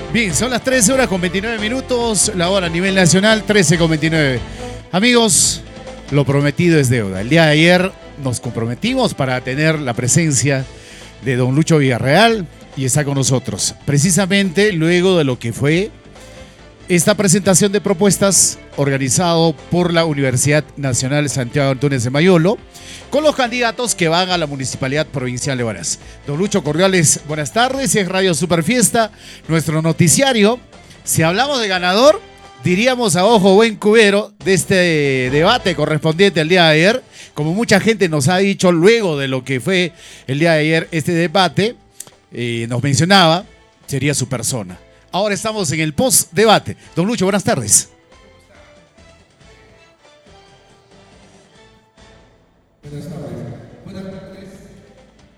Bien, son las 13 horas con 29 minutos, la hora a nivel nacional, 13 con 29. Amigos, lo prometido es deuda. El día de ayer nos comprometimos para tener la presencia de don Lucho Villarreal y está con nosotros. Precisamente luego de lo que fue esta presentación de propuestas organizado por la Universidad Nacional Santiago Antúnez de Mayolo con los candidatos que van a la Municipalidad Provincial de Huaraz. Don Lucho, cordiales buenas tardes, es Radio Superfiesta, nuestro noticiario. Si hablamos de ganador, diríamos a ojo buen cubero de este debate correspondiente al día de ayer. Como mucha gente nos ha dicho luego de lo que fue el día de ayer este debate, nos mencionaba, sería su persona. Ahora estamos en el post-debate. Don Lucho, buenas tardes. Buenas tardes.